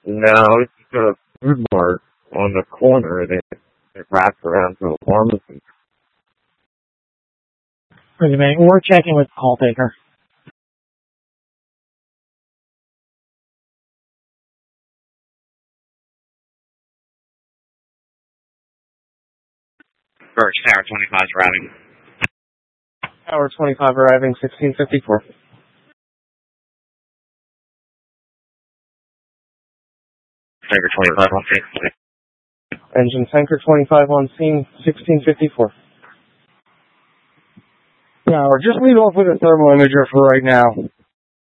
No, it's a food mart on the corner that wraps around to a pharmacy. Wait a minute, we're checking with the call taker. Birch, Tower 25 arriving. Tower 25 arriving, 1654. Tanker 25 on scene. Engine Tanker 25 on scene, 1654. Tower, just lead off with a thermal imager for right now.